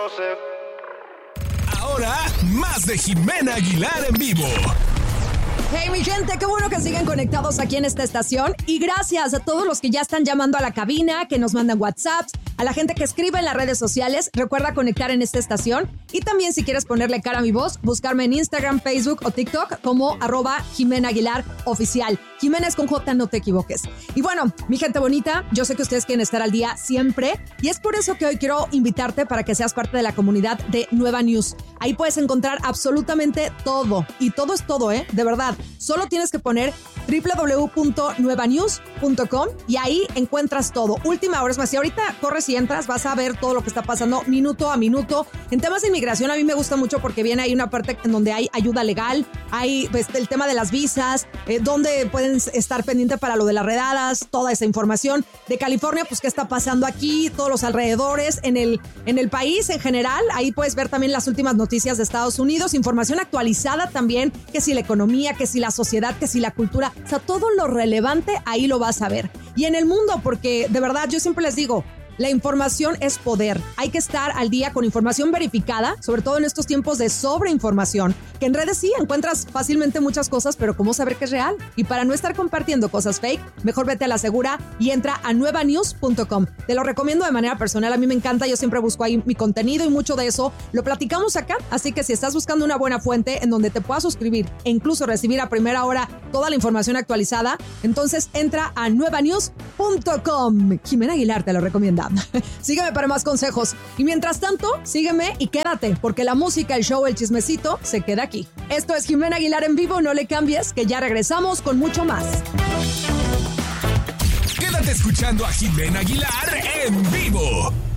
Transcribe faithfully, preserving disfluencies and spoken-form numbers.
Ahora, más de Jimena Aguilar en vivo. Hey, mi gente, qué bueno que sigan conectados aquí en esta estación. Y gracias a todos los que ya están llamando a la cabina, que nos mandan WhatsApps, a la gente que escribe en las redes sociales. Recuerda conectar en esta estación. Y también, si quieres ponerle cara a mi voz, buscarme en Instagram, Facebook o TikTok como arroba Jimena Aguilar Oficial. Jimena es con J, no te equivoques. Y bueno, mi gente bonita, yo sé que ustedes quieren estar al día siempre. Y es por eso que hoy quiero invitarte para que seas parte de la comunidad de Nueva News. Ahí puedes encontrar absolutamente todo. Y todo es todo, ¿eh? De verdad. Solo tienes que poner doble u doble u doble u punto nueva news punto com y ahí encuentras todo. Última hora, es más, si ahorita corres y entras, vas a ver todo lo que está pasando minuto a minuto. En temas de inmigración a mí me gusta mucho porque viene ahí una parte en donde hay ayuda legal, hay pues, el tema de las visas, eh, donde pueden estar pendientes para lo de las redadas, toda esa información. De California, pues qué está pasando aquí, todos los alrededores, en el, en el país en general. Ahí puedes ver también las últimas noticias de Estados Unidos, información actualizada también, que si la economía, que si la sociedad, que si la cultura, o sea, todo lo relevante ahí lo vas a ver. Y en el mundo, porque de verdad yo siempre les digo, la información es poder. Hay que estar al día con información verificada, sobre todo en estos tiempos de sobreinformación, que en redes sí encuentras fácilmente muchas cosas, pero ¿cómo saber que es real? Y para no estar compartiendo cosas fake, mejor vete a la segura y entra a nueva news punto com. Te lo recomiendo de manera personal, a mí me encanta, yo siempre busco ahí mi contenido y mucho de eso lo platicamos acá, así que si estás buscando una buena fuente en donde te puedas suscribir e incluso recibir a primera hora toda la información actualizada, entonces entra a nueva news punto com. Jimena Aguilar te lo recomienda. Sígueme para más consejos. Y mientras tanto, sígueme y quédate, porque la música, el show, el chismecito se queda aquí. Esto es Jimena Aguilar en vivo, no le cambies, que ya regresamos con mucho más. Quédate escuchando a Jimena Aguilar en vivo.